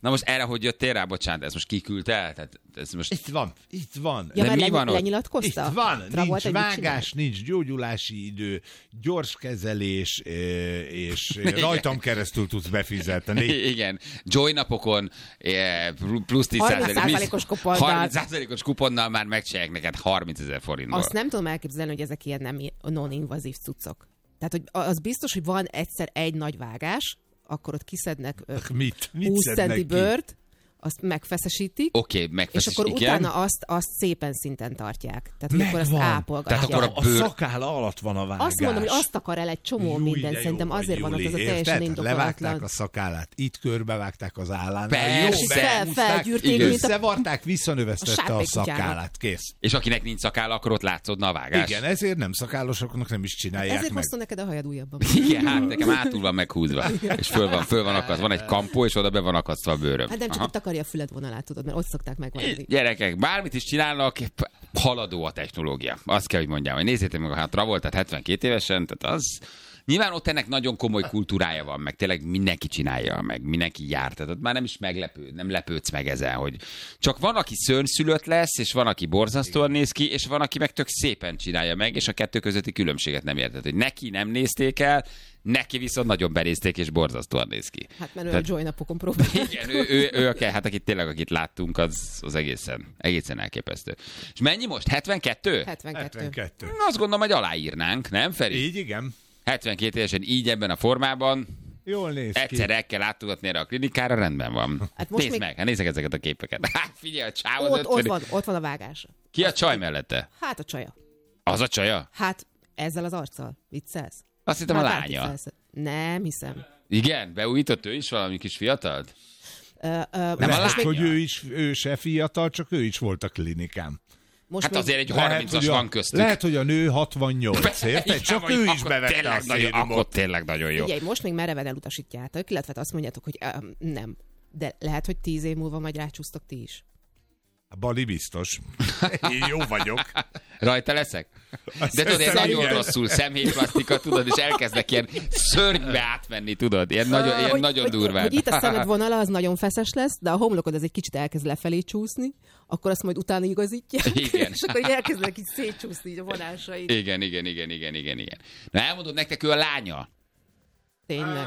Na most erre hogy jöttél rá? Bocsánat, ez most kiküldte el? Tehát ez most... Itt van. Ja, De mi van ott? lenyilatkozta? Itt van, nincs vágás, csinál? nincs gyógyulási idő, gyors kezelés, és rajtam keresztül tudsz befizetni. Igen, Joy napokon plusz 30%-os kuponnal. 30%-os kuponnal már megcsinálják neked 30 000 forintból. Azt nem tudom elképzelni, hogy ezek ilyen nem non-invazív cuccok. Tehát, hogy az biztos, hogy van egyszer egy nagy vágás, akkor ott kiszednek Mit 20 szednek centi ki? bőrt, azt megfeszesítik, Oké, és megfeszes, akkor igen. utána azt szépen szinten tartják. Tehát, hogy akkor azt Megvan. ápolgatják. Tehát akkor A bőr- szakála alatt van a vágás. Azt mondom, hogy azt akar el egy csomó Júj, minden. de jó Szerintem vagy, azért van az Júli, a teljesen érted? indokolatlan. Levágták a szakállát, itt körbevágták az állán. Persze. Felgyűrték, Igen. mint a... Összevarták, A visszanövesztette a sárpékutyának. szakállát. Kész. És akinek nincs szakálla, akkor ott látszódna a vágás. Igen, ezért nem szakállosoknak nem is csinálják Ezért meg. hosszú neked a hajad újabban. Igen, hát nekem hátul van meghúzva, és föl van akasztva. Van egy kampó, és oda be van akasztva a bőröm. Hát nem csak Aha. ott takarja a füledvonalát, tudod, mert ott szokták megvágni. Gyerekek, bármit is csinálnak, haladó a technológia. Azt kell, hogy mondjam, hogy nézzétek meg a Travoltát 72 évesen, tehát az... Nyilván ott ennek nagyon komoly kultúrája van, meg tényleg mindenki csinálja, meg mindenki jár. Tehát ott már nem is nem lepődsz meg ezen, hogy csak van, aki szörnyszülött lesz, és van, aki borzasztóan néz ki, és van, aki meg tök szépen csinálja meg, és a kettő közötti különbséget nem érted, hogy neki nem nézték el, neki viszont nagyon benézték, és borzasztóan néz ki. Hát mert ő a Joy napokon próbálja. Igen, ő hát akit láttunk, az egészen elképesztő. És mennyi most? 72? 72. Azt gondolom, hogy aláírnánk, nem Feri? Így igen. 72 évesen így ebben a formában, Jól néz ki. egyszer el kell látogatni erre a klinikára, rendben van. Hát most Nézd még- meg, hát nézzek ezeket a képeket. Hát figyelj, a csáv az Ott van a vágása. Ki a csaj mellette? Hát a csaja. Az a csaja? Hát ezzel az arccal. Viccelsz? Azt hittem a Hát lánya. átvicelsz. Nem hiszem. Igen, beújított ő is valami kis fiatalt? Nem a Lehet, lánya. hogy ő se fiatal, csak ő is volt a klinikán. Most Hát még... azért egy Lehet, 30-as hogy van köztük. Lehet, hogy a nő 68, érted? Csak ő is Akkor bevette tényleg a nagyon, Akkor szénumot. tényleg nagyon jó. Figyelj, most még mereven elutasítjátok, illetve azt mondjátok, hogy nem. De lehet, hogy 10 év múlva majd rácsúsztok ti is. A Bali biztos. Én jó vagyok. Rajta leszek? De tudod, ilyen nagyon igen. rosszul szemhéjplasztika, tudod, és elkezdek ilyen szörnybe átmenni, tudod? Ilyen nagyon durván. Hogy itt a szemed vonala az nagyon feszes lesz, de a homlokod az egy kicsit elkezd lefelé csúszni, akkor azt majd utána igazítják, Igen. és akkor így elkezdenek így szétcsúszni így a vonásaid. Igen. Na elmondod, nektek ő a lánya. Tényleg.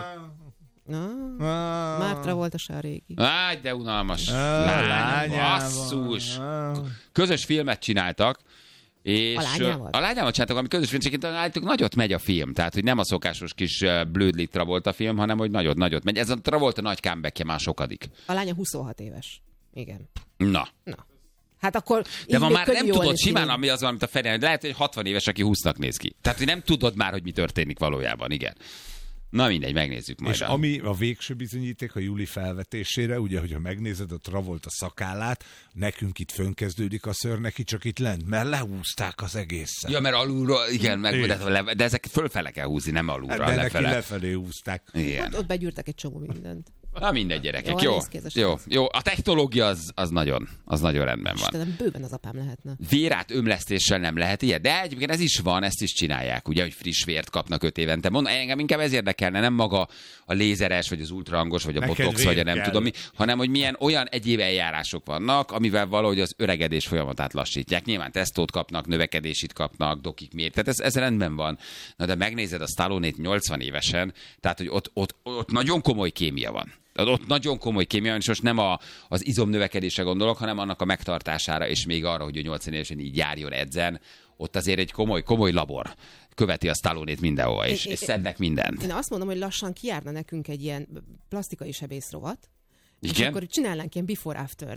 Már Travolta a régi. Áj, de unalmas. Lánya, lányával. basszus. Közös filmet csináltak, és A lányával? a lányával csináltak, ami közös film, csak állítólag nagyot megy a film. Tehát, hogy nem a szokásos kis blödlik Travolta film, hanem, hogy nagyot megy. Ez a Travolta nagy comebackje már sokadik. A lánya 26 éves. Igen. Na. Hát akkor De így ma még már könnyű nem jól tudod néz ki. simán, ami az, amit a Feri, lehet, hogy 60 éves, aki 20-nak néz ki. Tehát, hogy nem tudod már, hogy mi történik valójában, igen. Na mindegy, megnézzük majd. És ami a végső bizonyíték a Júli felvetésére, ugye, hogyha megnézed a Travolta szakállát, nekünk itt fönkezdődik a szőr, neki csak itt lent, mert lehúzták az egészet. Ja, mert alulról, igen, Igen. de ezek fölfele kell húzni, nem alulra, de neki lefele. lefelé húzták. Igen. Ott begyűrtek egy csomó mindent. Na mindegy, gyerekek, Jól jó. néz ki ez a Jó. A technológia az nagyon rendben van. Istenem, bőven az apám lehetne. Vérát ömlesztéssel nem lehet ilyet, de egyébként ez is van, ezt is csinálják, ugye, hogy friss vért kapnak 5 évente. Mondom, engem inkább ez érdekelne, nem maga a lézeres, vagy az ultrahangos, vagy a Neked botox, vagy a vér nem kell. tudom mi, hanem hogy milyen olyan egyéb eljárások vannak, amivel valahogy az öregedés folyamatát lassítják. Nyilván tesztót kapnak, növekedésit kapnak, dokik miért. Tehát ez rendben van. Na de megnézed a Stallone-t 80 évesen, tehát hogy ott nagyon komoly kémia van. Ott nagyon komoly kémia van, és most nem az izomnövekedésre gondolok, hanem annak a megtartására, és még arra, hogy ő 80 évesen így járjon, edzen. Ott azért egy komoly labor követi a Stallone-t mindenhol, és szednek mindent. Én azt mondom, hogy lassan kijárna nekünk egy ilyen plastikai sebész rovat, és Igen? akkor csinálnánk ilyen before-after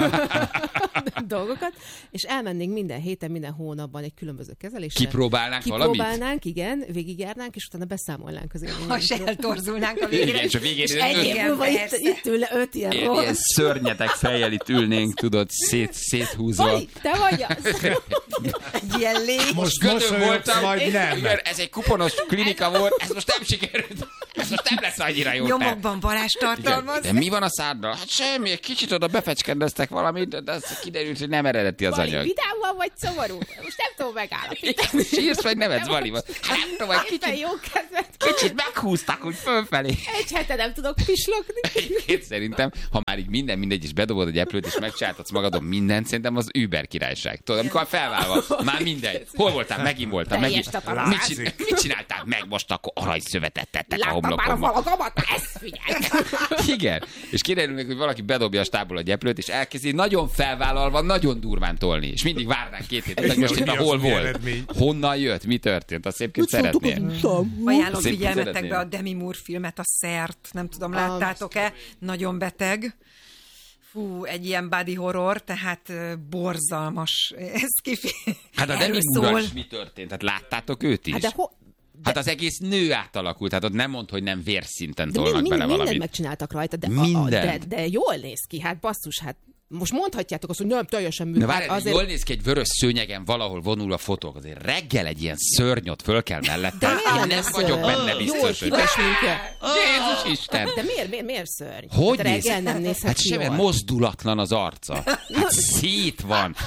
dolgokat, és elmennénk minden héten, minden hónapban egy különböző kezeléssel. Kipróbálnánk valamit? Kipróbálnánk, igen, végigjárnánk, és utána beszámolnánk az Ha se élményünkről. eltorzulnánk a végére. Igen, és a végén és egy egy Év múlva itt ül 5 ilyen ilyen rossz. szörnyetek fejjel itt ülnénk, tudod, széthúzva. Fali, te vagy az? Egy ilyen légy. Most Ködön mosolyogsz, voltam, majd nem. igen, ez egy kuponos klinika volt, ez most nem sikerült. Ez most nem lesz annyira jó. Nyomokban varázs tartalmaz. De mi van a száddal? Hát semmi, egy kicsit oda befecskendeztek valamit, de az kiderült, hogy nem eredeti az Fali, anyag. vidámban vagy szomorú? Most nem tudom megállapítani. Sírsz vagy nevetsz, Vali? Hát nem tudom, egy Éppen kicsit. jó kedvet. Kicsit meghúztak úgy fölfelé. Egy hete nem tudok pislogni. Egyébként szerintem, ha már így mindegy is bedobod egy eplőt, és megcsináltatsz magadon mindent, szerintem az Uber királyság. Tudod, amikor felválva, már mindegy. Hol voltál? Megint voltam. Teljes tapalat. Mit csináltál meg most akkor aranyszövetet tettek a Láttam már a homlokomba? falagamat? Ez figyelj! Igen. És kiderül, hogy valaki bedobja a stából egy eplőt, és elkezdi nagyon felvállalva, nagyon durván tolni. És mindig várnánk 2 hétet, hogy most éppen hol volt. Honnan jött? Mi történt? Azt szépként szeretnél. Ajánlom Szép figyelmetekbe szeretném. a Demi Moore filmet, a Szert, nem tudom, láttátok-e? Nagyon beteg. Fú, egy ilyen body horror, tehát borzalmas. Ez Hát a Demi Moore-ral is mi történt? Hát láttátok őt is? Hát de Hát az egész nő átalakult, hát ott nem mondd, hogy nem vérszinten De tolnak bele mindent valamit. megcsináltak rajta, de, Mindent. de jól néz ki, hát basszus, hát most mondhatjátok azt, hogy nem teljesen Na működik. várj, azért... jól néz ki egy vörös szőnyegen valahol vonul a fotók, azért reggel egy ilyen szörnyot föl kell mellette. De miért Én nem nem vagyok benne Jól biztos, hogy... kivesmünke. Jézus Isten! De miért szörny? Hogy hát néz? reggel nem nézhet Hát ki semmi, jól. mozdulatlan az arca. Hát szét van.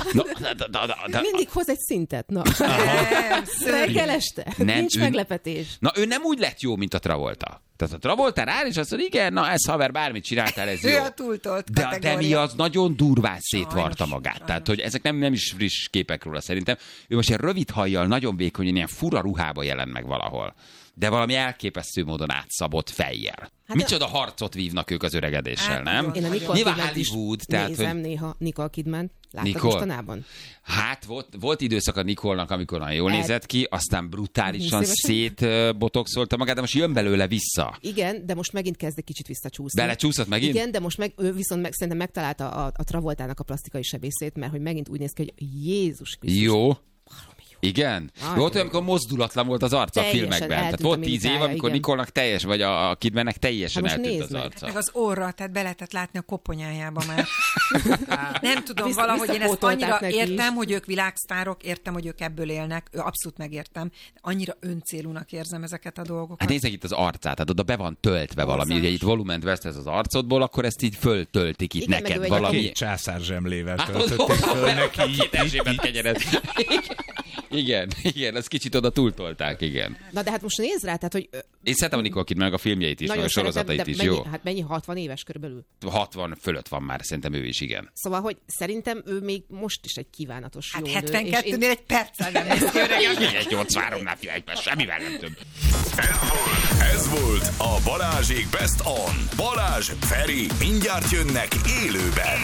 Mindig hoz egy szintet, na. Nem, Reggel este. Nem, Nincs ő- meglepetés. Na ő nem úgy lett jó, mint a Travolta. Tehát a Travolta rá, és azt mondja, igen, na ez haver, bármit csináltál, ez jó. Ő a túltolt De a Demi kategória. az nagyon durván szétvarta Sajnos, magát. sajnos. Tehát, hogy ezek nem is friss képek róla szerintem. Ő most egy rövid hajjal, nagyon vékonyan, ilyen fura ruhába jelent meg valahol. De valami elképesztő módon átszabott fejjel. Micsoda harcot vívnak ők az öregedéssel, Hát, nem? nagyon. Én a Nicole Nyilván Kidmant is Hollywood, tehát, nézem hogy... néha Nicole Kidman. Láttad Nicole? mostanában? Hát volt időszak a Nicole-nak, amikor nagyon jól nézett ki, aztán brutálisan 20 szétbotoxolta magát, de most jön belőle vissza. Igen, de most megint kezd egy kicsit visszacsúszni. Belecsúszott megint? Igen, de most ő viszont szerintem megtalálta a Travoltának a plastikai sebészét, mert hogy megint úgy néz ki, hogy Jézus Krisztus. Jó. Igen? Nagyon Volt olyan, jó. amikor mozdulatlan volt az arca Teljesen a filmekben. Tehát eltűnt volt a 10 év, mimikája, amikor igen. Nikolnak teljes, vagy a Kidmannek teljesen Hát most eltűnt nézd az meg. arca. Meg az orra, tehát be lehetett látni a koponyájába már. Nem tudom, Vissza- valahogy én ezt visszapótolták annyira neki értem, is. hogy ők világsztárok, értem, hogy ők ebből élnek, abszolút megértem. Annyira öncélúnak érzem ezeket a dolgokat. Hát nézzek itt az arcát, tehát oda be van töltve valami. Borzalmas. Ugye itt volument vesztesz az arcodból, akkor ezt így föltöltik itt Igen, meg neked ő egy valami. 2 császár zsemlével Hát töltötték föl neki. két Erzsébet kenyered. Igen, ezt kicsit oda túltolták, igen. Na de hát most nézd rá, tehát hogy Én szeretem a Nicole Kidmannek a filmjeit is, meg a szeretem, sorozatait de is, mennyi, jó? Hát mennyi, 60 éves körülbelül. 60 fölött van már, szerintem ő is, igen. Szóval, hogy szerintem ő még most is egy kívánatos Hát jó nő. és 72-nél egy perccel nem néz ki öreg. Egy 83-nál figyelj, semmivel nem több. Ez volt a Balázsék Best On. Balázs, Feri, mindjárt jönnek élőben.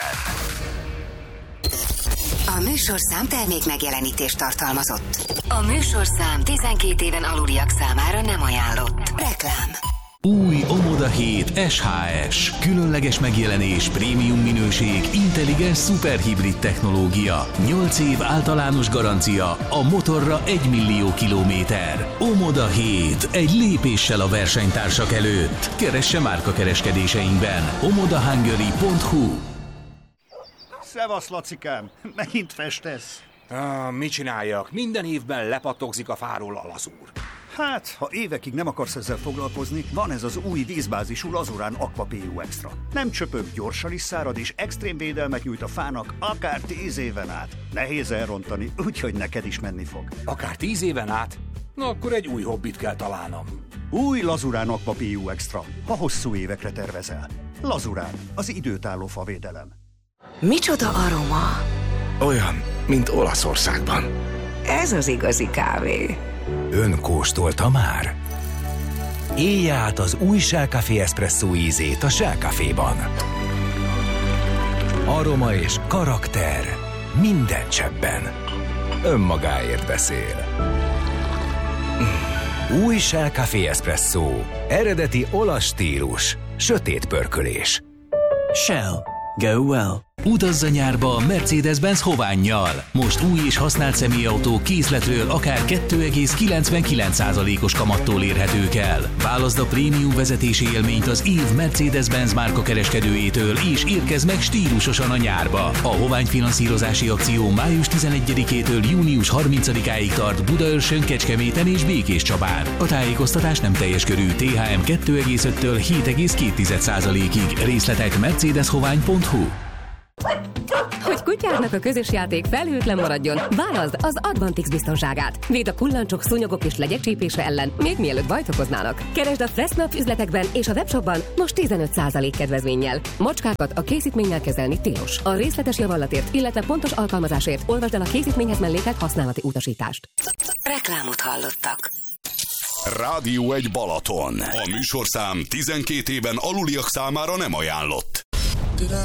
A műsorszám termék megjelenítést tartalmazott. A műsorszám 12 éven aluliak számára nem ajánlott. Reklám. Új Omoda 7 SHS. Különleges megjelenés, prémium minőség, intelligens szuperhibrid technológia. 8 év általános garancia, a motorra 1 millió kilométer. Omoda 7. Egy lépéssel a versenytársak előtt. Keresse márkakereskedéseinkben. omodahungary.hu. Szevasz, Lacikám! Megint festesz? Mit csináljak? Minden évben lepattogzik a fáról a lazúr. Hát, ha évekig nem akarsz ezzel foglalkozni, van ez az új vízbázisú Lazurán Aqua PU Extra. Nem csöpög, gyorsan is szárad, és extrém védelmet nyújt a fának akár 10 éven át. Nehéz elrontani, úgyhogy neked is menni fog. Akár 10 éven át? Na akkor egy új hobbit kell találnom. Új Lazurán Aqua PU Extra, ha hosszú évekre tervezel. Lazurán, az időtálló favédelem. Micsoda aroma? Olyan, mint Olaszországban. Ez az igazi kávé. Ön kóstolta már? Élje át az új Shell Café Espresso ízét a Shell Caféban. Aroma és karakter minden cseppben. Önmagáért beszél. Új Shell Café Espresso. Eredeti olasz stílus. Sötét pörkölés. Shell. Go well. Utazz a nyárba a Mercedes-Benz Hovánnyal. Most új és használt személyautó készletről akár 2,99%-os kamattól érhetők el. Válaszd a prémium vezetési élményt az év Mercedes-Benz márka kereskedőjétől, és érkezz meg stílusosan a nyárba. A Hovány finanszírozási akció május 11-től június 30-áig tart Budaörsön, Kecskeméten és Békéscsabán. A tájékoztatás nem teljes körű. THM 2,5-től 7,2%-ig. Részletek mercedeshovány.hu. Hogy kutyádnak a közös játék felhőtlen maradjon, válaszd az Advantix biztonságát. Véd a kullancsok, szúnyogok és legyek csípése ellen, még mielőtt bajt okoznának. Keresd a Fressnapf üzletekben és a webshopban most 15% kedvezménnyel. Macskákat a készítménnyel kezelni tilos. A részletes javallatért, illetve pontos alkalmazásért olvasd el a készítményhez mellékelt használati utasítást. Reklámot hallottak. Rádió 1 Balaton. A műsorszám 12 éven aluliak számára nem ajánlott.